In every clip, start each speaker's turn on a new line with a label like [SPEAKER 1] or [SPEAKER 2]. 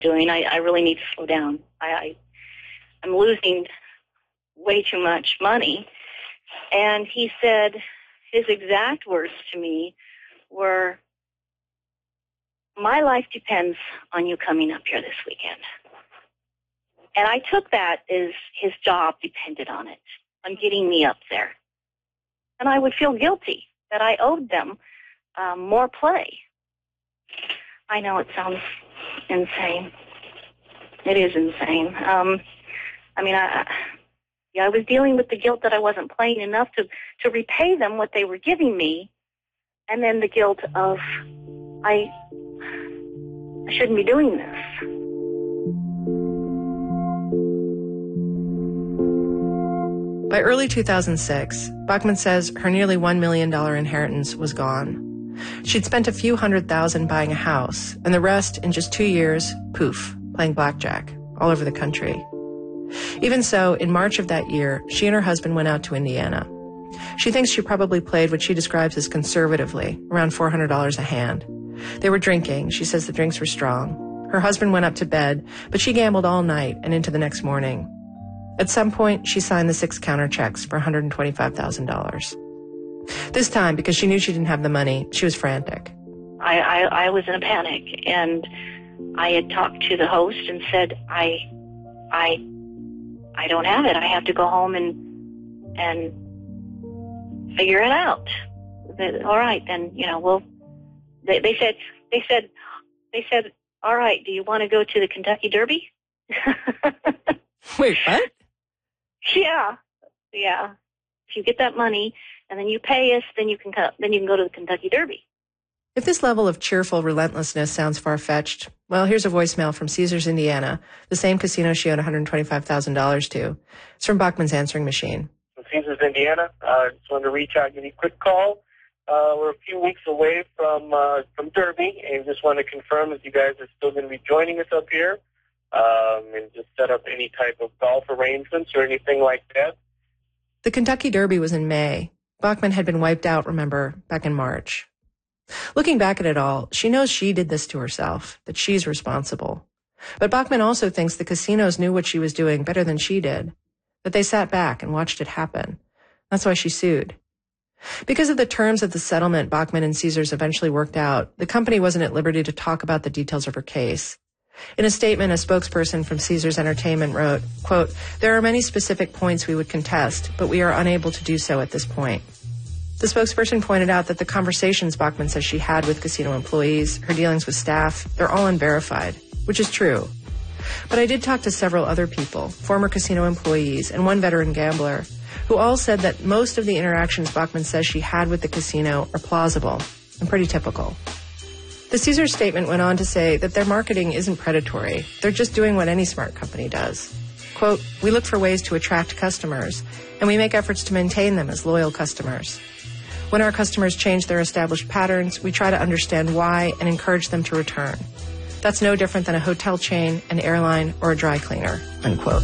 [SPEAKER 1] doing. I really need to slow down. I'm losing way too much money. And he said, his exact words to me were, my life depends on you coming up here this weekend. And I took that as his job depended on it, on getting me up there. And I would feel guilty that I owed them more play. I know it sounds insane. It is insane. I was dealing with the guilt that I wasn't playing enough to repay them what they were giving me, and then the guilt of I shouldn't be doing this.
[SPEAKER 2] By early 2006, Bachman says her nearly $1 million inheritance was gone. She'd spent a few $100,000 buying a house, and the rest in just 2 years, poof, playing blackjack all over the country. Even so, in March of that year, she and her husband went out to Indiana. She thinks she probably played what she describes as conservatively, around $400 a hand. They were drinking. She says the drinks were strong. Her husband went up to bed, but she gambled all night and into the next morning. At some point, she signed the 6 counter checks for $125,000. This time, because she knew she didn't have the money, she was frantic.
[SPEAKER 1] I was in a panic, and I had talked to the host and said, I don't have it. I have to go home and figure it out. All right, then, they said, all right, do you want to go to the Kentucky Derby?
[SPEAKER 2] Wait, what?
[SPEAKER 1] Yeah. If you get that money and then you pay us, then you can go to the Kentucky Derby.
[SPEAKER 2] If this level of cheerful relentlessness sounds far-fetched, well, here's a voicemail from Caesars, Indiana, the same casino she owed $125,000 to. It's from Bachman's answering machine.
[SPEAKER 3] From Caesars, Indiana. Just wanted to reach out and give you a quick call. We're a few weeks away from Derby, and just want to confirm if you guys are still going to be joining us up here, and just set up any type of golf arrangements or anything like that.
[SPEAKER 2] The Kentucky Derby was in May. Bachman had been wiped out, remember, back in March. Looking back at it all, she knows she did this to herself, that she's responsible. But Bachman also thinks the casinos knew what she was doing better than she did, that they sat back and watched it happen. That's why she sued. Because of the terms of the settlement Bachman and Caesars eventually worked out, the company wasn't at liberty to talk about the details of her case. In a statement, a spokesperson from Caesars Entertainment wrote, quote, "There are many specific points we would contest, but we are unable to do so at this point." The spokesperson pointed out that the conversations Bachman says she had with casino employees, her dealings with staff, they're all unverified, which is true. But I did talk to several other people, former casino employees and one veteran gambler, who all said that most of the interactions Bachman says she had with the casino are plausible and pretty typical. The Caesars statement went on to say that their marketing isn't predatory. They're just doing what any smart company does. Quote, "We look for ways to attract customers, and we make efforts to maintain them as loyal customers. When our customers change their established patterns, we try to understand why and encourage them to return. That's no different than a hotel chain, an airline, or a dry cleaner," unquote.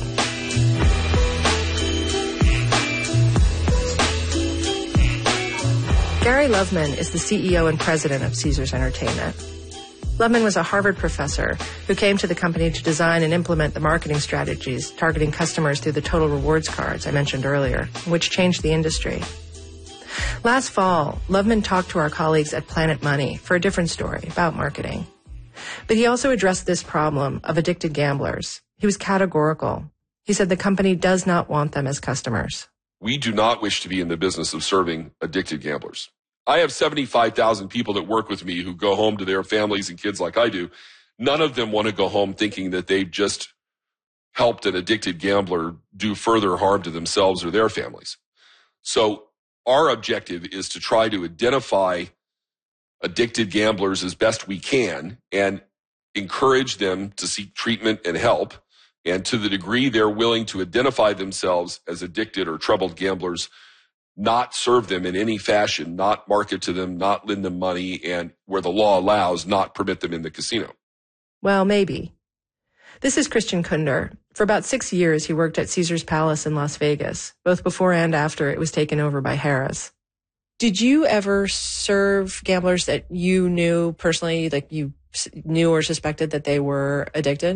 [SPEAKER 2] Gary Loveman is the CEO and president of Caesars Entertainment. Loveman was a Harvard professor who came to the company to design and implement the marketing strategies targeting customers through the Total Rewards cards I mentioned earlier, which changed the industry. Last fall, Loveman talked to our colleagues at Planet Money for a different story about marketing. But he also addressed this problem of addicted gamblers. He was categorical. He said the company does not want them as customers.
[SPEAKER 4] We do not wish to be in the business of serving addicted gamblers. I have 75,000 people that work with me who go home to their families and kids like I do. None of them want to go home thinking that they've just helped an addicted gambler do further harm to themselves or their families. So our objective is to try to identify addicted gamblers as best we can and encourage them to seek treatment and help. And to the degree they're willing to identify themselves as addicted or troubled gamblers, not serve them in any fashion, not market to them, not lend them money, and where the law allows, not permit them in the casino.
[SPEAKER 2] Well, maybe. This is Christian Kunder. For about 6 years, he worked at Caesars Palace in Las Vegas, both before and after it was taken over by Harrah's. Did you ever serve gamblers that you knew personally, like you knew or suspected that they were addicted?